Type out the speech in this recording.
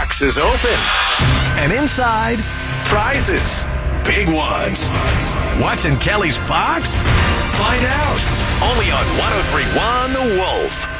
box is open. And inside, prizes. Big ones. What's in Kelly's box? Find out. Only on 103.1 The Wolf.